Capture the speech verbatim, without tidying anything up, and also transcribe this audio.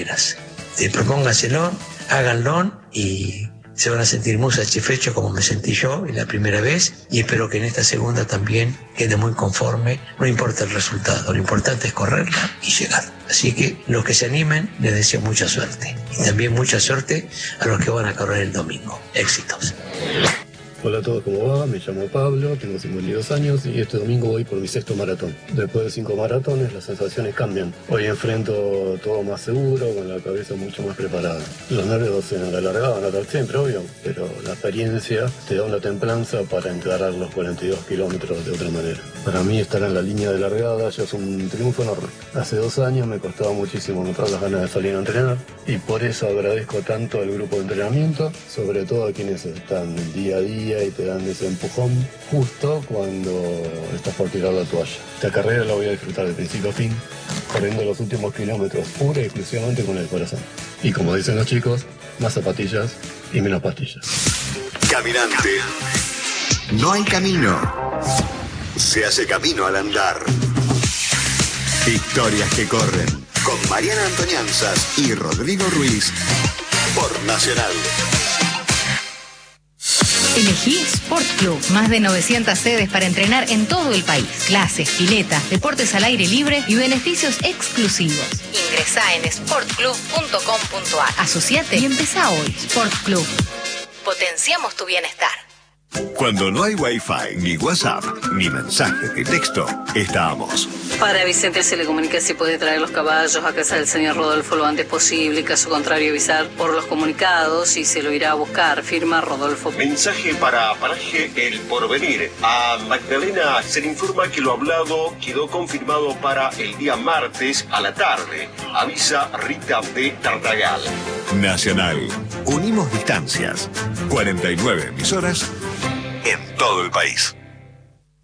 Eh, propónganselo, háganlo y se van a sentir muy satisfechos como me sentí yo en la primera vez, y espero que en esta segunda también quede muy conforme. No importa el resultado, lo importante es correrla y llegar. Así que los que se animen, les deseo mucha suerte, y también mucha suerte a los que van a correr el domingo. Éxitos. Hola a todos, ¿cómo va? Me llamo Pablo, tengo cincuenta y dos años y este domingo voy por mi sexto maratón. Después de cinco maratones las sensaciones cambian. Hoy enfrento todo más seguro, con la cabeza mucho más preparada. Los nervios en la largada van a estar siempre, obvio, pero la experiencia te da una templanza para encarar los cuarenta y dos kilómetros de otra manera. Para mí estar en la línea de largada ya es un triunfo enorme. Hace dos años me costaba muchísimo encontrar las ganas de salir a entrenar y por eso agradezco tanto al grupo de entrenamiento, sobre todo a quienes están el día a día y te dan ese empujón justo cuando estás por tirar la toalla. Esta carrera la voy a disfrutar de principio a fin, corriendo los últimos kilómetros pura y exclusivamente con el corazón. Y como dicen los chicos, más zapatillas y menos pastillas. Caminante. No hay camino. Se hace camino al andar. Historias que corren. Con Mariana Antonianzas y Rodrigo Ruiz. Por Nacional. Elegí Sport Club. Más de novecientas sedes para entrenar en todo el país. Clases, pileta, deportes al aire libre y beneficios exclusivos. Ingresá en sport club punto com punto a r. Asociate y empezá hoy. Sport Club. Potenciamos tu bienestar. Cuando no hay Wi-Fi, ni WhatsApp, ni mensajes de texto, estamos. Para Vicente se le comunica si puede traer los caballos a casa del señor Rodolfo lo antes posible. Caso contrario, avisar por los comunicados y se lo irá a buscar. Firma Rodolfo. Mensaje para Paraje El Porvenir. A Magdalena se le informa que lo hablado quedó confirmado para el día martes a la tarde. Avisa Rita de Tartagal. Nacional. Unimos distancias. cuarenta y nueve emisoras en todo el país.